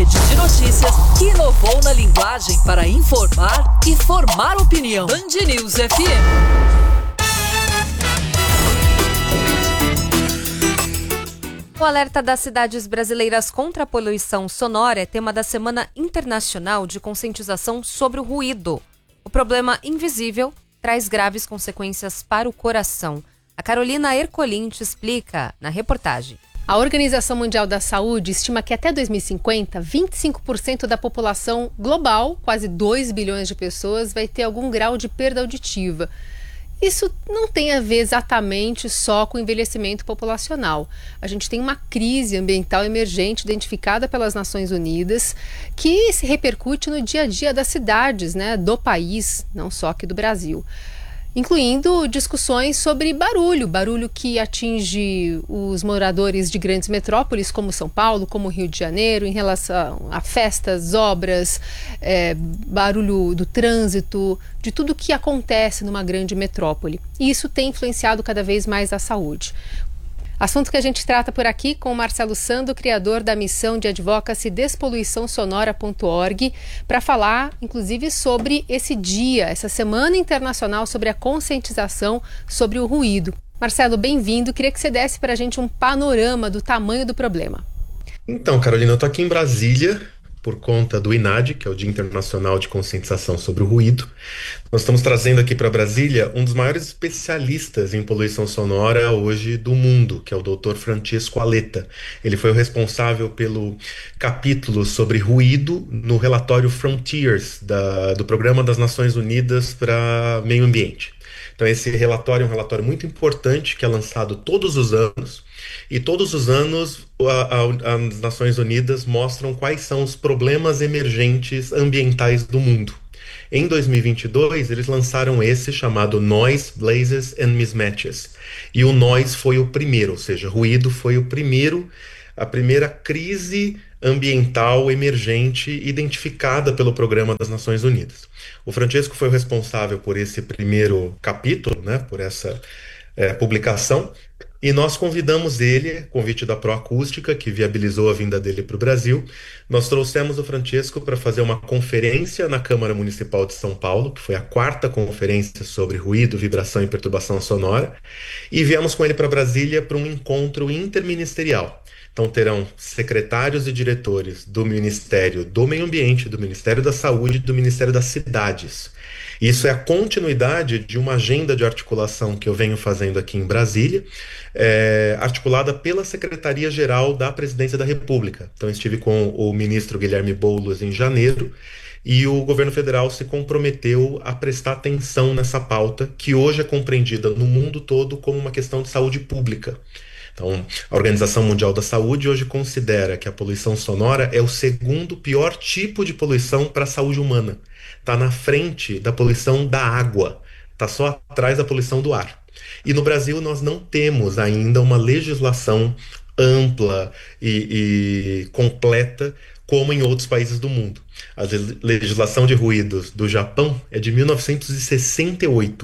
rede de notícias que inovou na linguagem para informar e formar opinião. Band News FM. O alerta das cidades brasileiras contra a poluição sonora é tema da Semana Internacional de Conscientização sobre o Ruído. O problema invisível traz graves consequências para o coração. A Carolina Ercolim te explica na reportagem. A Organização Mundial da Saúde estima que até 2050, 25% da população global, quase 2 bilhões de pessoas, vai ter algum grau de perda auditiva. Isso não tem a ver exatamente só com o envelhecimento populacional. A gente tem uma crise ambiental emergente identificada pelas Nações Unidas que se repercute no dia a dia das cidades, do país, não só aqui do Brasil. Incluindo discussões sobre barulho que atinge os moradores de grandes metrópoles como São Paulo, como Rio de Janeiro, em relação a festas, obras, barulho do trânsito, de tudo que acontece numa grande metrópole. E isso tem influenciado cada vez mais a saúde. Assunto que a gente trata por aqui com o Marcelo Sando, criador da missão de advocacy despoluiçãosonora.org, para falar, inclusive, sobre esse dia, essa Semana Internacional sobre a conscientização sobre o ruído. Marcelo, bem-vindo. Queria que você desse para a gente um panorama do tamanho do problema. Então, Carolina, eu estou aqui em Brasília por conta do INAD, que é o Dia Internacional de Conscientização sobre o Ruído. Nós estamos trazendo aqui para Brasília um dos maiores especialistas em poluição sonora hoje do mundo, que é o Dr. Francesco Aleta. Ele foi o responsável pelo capítulo sobre ruído no relatório Frontiers do Programa das Nações Unidas para Meio Ambiente. Então esse relatório é um relatório muito importante que é lançado todos os anos, e todos os anos as Nações Unidas mostram quais são os problemas emergentes ambientais do mundo. Em 2022, eles lançaram esse chamado Noise, Blazes and Mismatches. E o noise foi o primeiro, ou seja, ruído foi a primeira crise ambiental emergente identificada pelo Programa das Nações Unidas. O Francesco foi o responsável por esse primeiro capítulo, por essa publicação, e nós convidamos ele, convite da Proacústica, que viabilizou a vinda dele para o Brasil. Nós trouxemos o Francesco para fazer uma conferência na Câmara Municipal de São Paulo, que foi a 4ª conferência sobre ruído, vibração e perturbação sonora, e viemos com ele para Brasília para um encontro interministerial. Então terão secretários e diretores do Ministério do Meio Ambiente, do Ministério da Saúde e do Ministério das Cidades. Isso é a continuidade de uma agenda de articulação que eu venho fazendo aqui em Brasília, articulada pela Secretaria-Geral da Presidência da República. Então estive com o ministro Guilherme Boulos em janeiro, e o governo federal se comprometeu a prestar atenção nessa pauta, que hoje é compreendida no mundo todo como uma questão de saúde pública. Então, a Organização Mundial da Saúde hoje considera que a poluição sonora é o segundo pior tipo de poluição para a saúde humana. Está na frente da poluição da água, está só atrás da poluição do ar. E no Brasil nós não temos ainda uma legislação ampla e completa como em outros países do mundo. A legislação de ruídos do Japão é de 1968.